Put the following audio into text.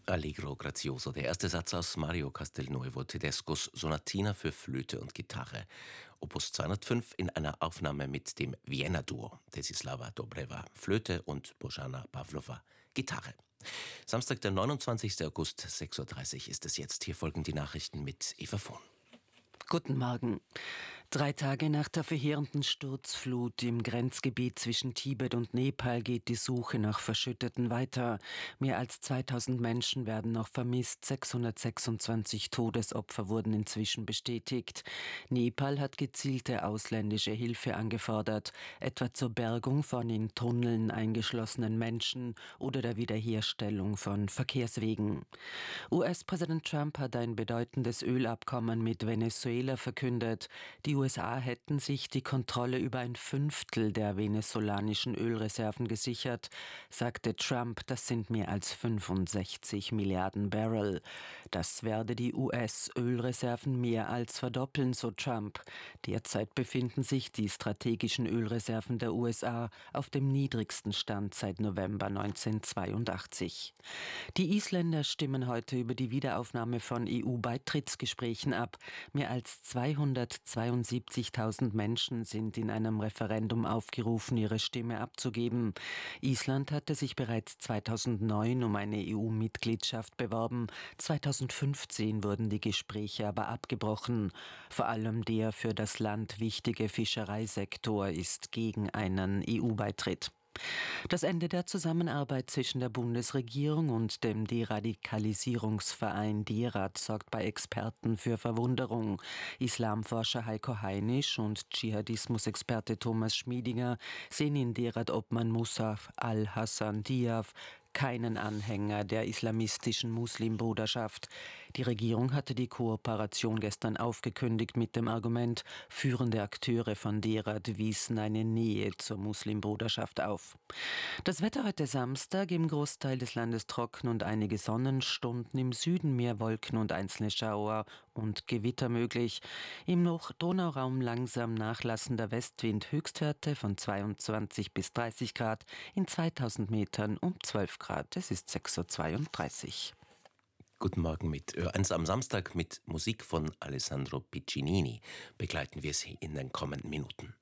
Allegro grazioso, der erste Satz aus Mario Castelnuovo Tedescos Sonatina für Flöte und Gitarre, Opus 205 in einer Aufnahme mit dem Vienna-Duo Desislava Dobreva Flöte und Bojana Pavlova Gitarre. Samstag, der 29. August, 6:30 Uhr ist es jetzt. Hier folgen die Nachrichten mit Eva Vohn. Guten Morgen. 3 Tage nach der verheerenden Sturzflut im Grenzgebiet zwischen Tibet und Nepal geht die Suche nach Verschütteten weiter. Mehr als 2000 Menschen werden noch vermisst. 626 Todesopfer wurden inzwischen bestätigt. Nepal hat gezielte ausländische Hilfe angefordert, etwa zur Bergung von in Tunneln eingeschlossenen Menschen oder der Wiederherstellung von Verkehrswegen. US-Präsident Trump hat ein bedeutendes Ölabkommen mit Venezuela verkündet. Die USA hätten sich die Kontrolle über 1/5 der venezolanischen Ölreserven gesichert, sagte Trump, das sind mehr als 65 Milliarden Barrel. Das werde die US-Ölreserven mehr als verdoppeln, so Trump. Derzeit befinden sich die strategischen Ölreserven der USA auf dem niedrigsten Stand seit November 1982. Die Isländer stimmen heute über die Wiederaufnahme von EU-Beitrittsgesprächen ab. Mehr als 272.000 Menschen sind in einem Referendum aufgerufen, ihre Stimme abzugeben. Island hatte sich bereits 2009 um eine EU-Mitgliedschaft beworben. 2015 wurden die Gespräche aber abgebrochen. Vor allem der für das Land wichtige Fischereisektor ist gegen einen EU-Beitritt. Das Ende der Zusammenarbeit zwischen der Bundesregierung und dem Deradikalisierungsverein DERAD sorgt bei Experten für Verwunderung. Islamforscher Heiko Heinisch und Dschihadismusexperte Thomas Schmiedinger sehen in DERAD-Obmann Musaf al-Hassan Diaf keinen Anhänger der islamistischen Muslimbruderschaft. Die Regierung hatte die Kooperation gestern aufgekündigt mit dem Argument, führende Akteure von DERAD wiesen eine Nähe zur Muslimbruderschaft auf. Das Wetter heute Samstag: im Großteil des Landes trocken und einige Sonnenstunden, im Süden mehr Wolken und einzelne Schauer und Gewitter möglich. Im Donauraum langsam nachlassender Westwind, Höchstwerte von 22 bis 30 Grad, in 2000 Metern um 12 Grad. Es ist 6:32 Uhr. Guten Morgen mit Ö1 am Samstag mit Musik von Alessandro Piccinini. Begleiten wir Sie in den kommenden Minuten.